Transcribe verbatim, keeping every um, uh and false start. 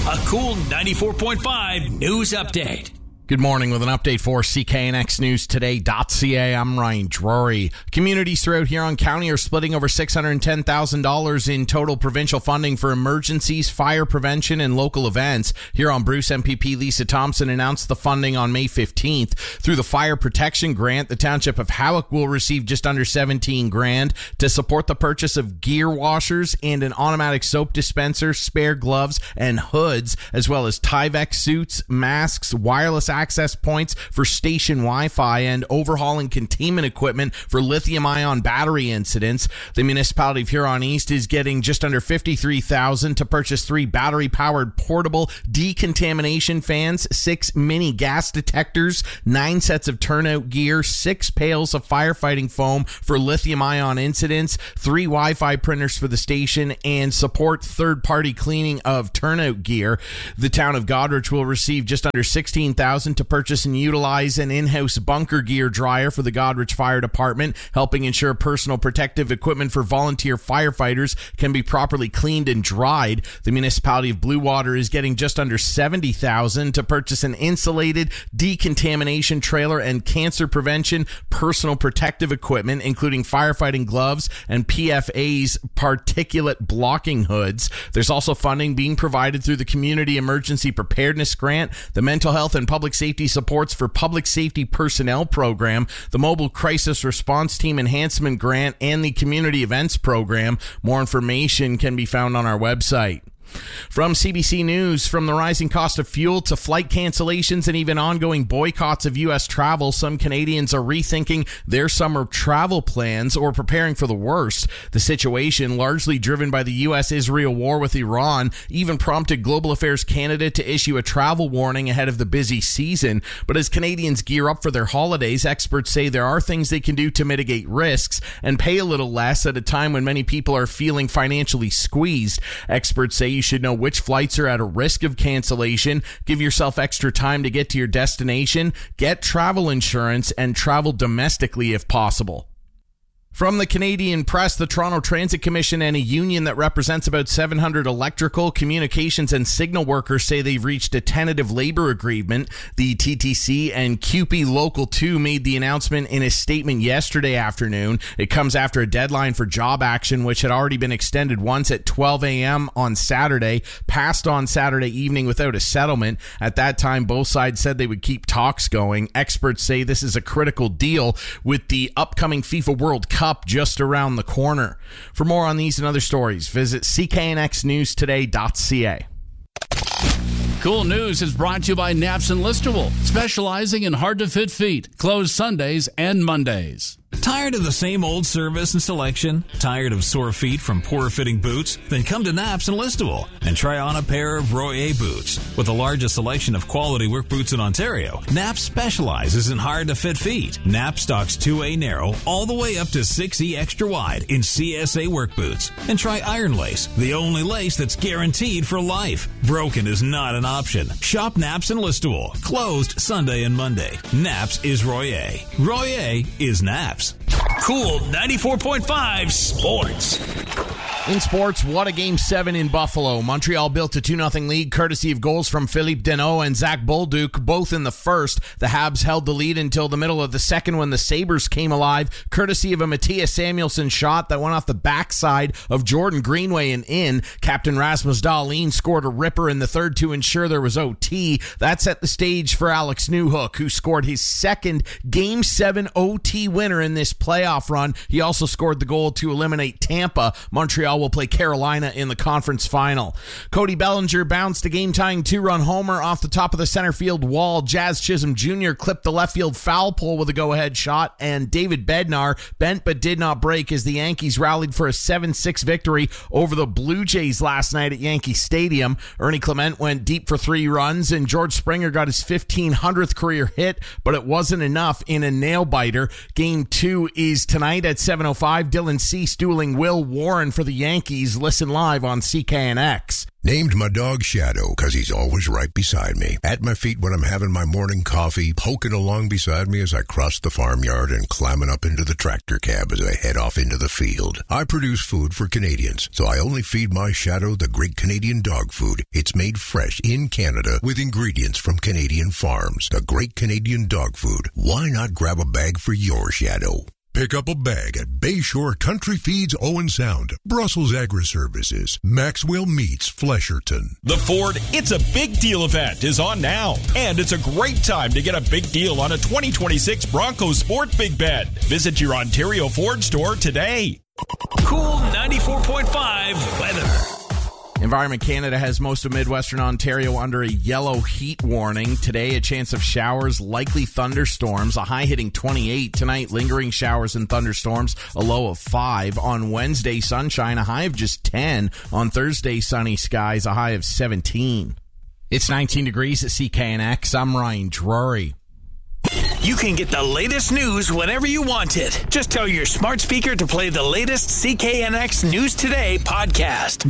A cool ninety-four point five news update. Good morning with an update for C K N X News Today dot C A. I'm Ryan Drury. Communities throughout Huron County are splitting over six hundred ten thousand dollars in total provincial funding for emergencies, fire prevention, and local events. Huron Bruce M P P Lisa Thompson announced the funding on May fifteenth. Through the Fire Protection Grant, the Township of Howick will receive just under seventeen grand to support the purchase of gear washers and an automatic soap dispenser, spare gloves, and hoods, as well as Tyvek suits, masks, wireless access points for station Wi-Fi, and overhauling containment equipment for lithium-ion battery incidents. The municipality of Huron East is getting just under fifty-three thousand dollars to purchase three battery-powered portable decontamination fans, six mini gas detectors, nine sets of turnout gear, six pails of firefighting foam for lithium-ion incidents, three Wi-Fi printers for the station, and support third-party cleaning of turnout gear. The town of Goderich will receive just under sixteen thousand dollars to purchase and utilize an in-house bunker gear dryer for the Goderich Fire Department, helping ensure personal protective equipment for volunteer firefighters can be properly cleaned and dried. The municipality of Bluewater is getting just under seventy thousand dollars to purchase an insulated decontamination trailer and cancer prevention personal protective equipment, including firefighting gloves and P F A's particulate blocking hoods. There's also funding being provided through the Community Emergency Preparedness Grant, the Mental Health and Public Safety Supports for Public Safety Personnel Program, the Mobile Crisis Response Team Enhancement Grant, and the Community Events Program. More information can be found on our website. From C B C News, from the rising cost of fuel to flight cancellations and even ongoing boycotts of U S travel, some Canadians are rethinking their summer travel plans or preparing for the worst. The situation, largely driven by the U S Israel war with Iran, even prompted Global Affairs Canada to issue a travel warning ahead of the busy season. But as Canadians gear up for their holidays, experts say there are things they can do to mitigate risks and pay a little less at a time when many people are feeling financially squeezed. Experts say you should know which flights are at a risk of cancellation, give yourself extra time to get to your destination, get travel insurance, and travel domestically if possible. From the Canadian Press, the Toronto Transit Commission and a union that represents about seven hundred electrical, communications, and signal workers say they've reached a tentative labor agreement. The T T C and C U P E Local two made the announcement in a statement yesterday afternoon. It comes after a deadline for job action, which had already been extended once at twelve a.m. on Saturday, passed on Saturday evening without a settlement. At that time, both sides said they would keep talks going. Experts say this is a critical deal with the upcoming FIFA World Cup just around the corner. For more on these and other stories, visit C K N X News Today dot C A. Cool News is brought to you by Naps and Listowel, specializing in hard-to-fit feet, closed Sundays and Mondays. Tired of the same old service and selection? Tired of sore feet from poor-fitting boots? Then come to Naps and Listowel and try on a pair of Royer boots. With the largest selection of quality work boots in Ontario, Naps specializes in hard-to-fit feet. Naps stocks two A narrow all the way up to six E extra wide in C S A work boots. And try Iron Lace, the only lace that's guaranteed for life. Broken is not an option. Shop Naps and Listowel, closed Sunday and Monday. Naps is Royer. Royer is Naps. Cool ninety-four point five Sports. In sports, what a Game seven in Buffalo. Montreal built a two nothing lead courtesy of goals from Philippe Deneau and Zach Bolduc, both in the first. The Habs held the lead until the middle of the second when the Sabres came alive, courtesy of a Matthias Samuelsson shot that went off the backside of Jordan Greenway and in. Captain Rasmus Dahlin scored a ripper in the third to ensure there was O T. That set the stage for Alex Newhook, who scored his second Game seven O T winner in this playoff run. He also scored the goal to eliminate Tampa. Montreal will play Carolina in the conference final. Cody Bellinger bounced a game-tying two-run homer off the top of the center field wall. Jazz Chisholm Junior clipped the left field foul pole with a go-ahead shot, and David Bednar bent but did not break as the Yankees rallied for a seven six victory over the Blue Jays last night at Yankee Stadium. Ernie Clement went deep for three runs, and George Springer got his fifteen hundredth career hit, but it wasn't enough in a nail-biter. Game two is tonight at seven oh five. Dylan Cease dueling Will Warren for the Yankees. Listen live on C K N X. Named my dog Shadow because he's always right beside me. At my feet when I'm having my morning coffee, poking along beside me as I cross the farmyard and climbing up into the tractor cab as I head off into the field. I produce food for Canadians, so I only feed my Shadow the great Canadian dog food. It's made fresh in Canada with ingredients from Canadian farms. The great Canadian dog food. Why not grab a bag for your Shadow? Pick up a bag at Bayshore Country Feeds Owen Sound, Brussels Agri-Services, Maxwell Meats Flesherton. The Ford It's a Big Deal event is on now, and it's a great time to get a big deal on a twenty twenty-six Bronco Sport Big Bed. Visit your Ontario Ford store today. Cool ninety-four point five weather. Environment Canada has most of Midwestern Ontario under a yellow heat warning. Today, a chance of showers, likely thunderstorms, a high hitting twenty-eight. Tonight, lingering showers and thunderstorms, a low of five. On Wednesday, sunshine, a high of just ten. On Thursday, sunny skies, a high of seventeen. It's nineteen degrees at C K N X. I'm Ryan Drury. You can get the latest news whenever you want it. Just tell your smart speaker to play the latest C K N X News Today podcast.